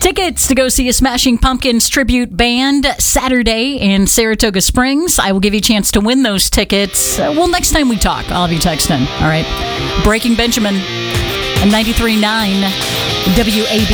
Tickets to go see a Smashing Pumpkins tribute band Saturday in Saratoga Springs. I will give you a chance to win those tickets. Next time we talk, I'll have you text in. All right. Breaking Benjamin, 93.9 WABC.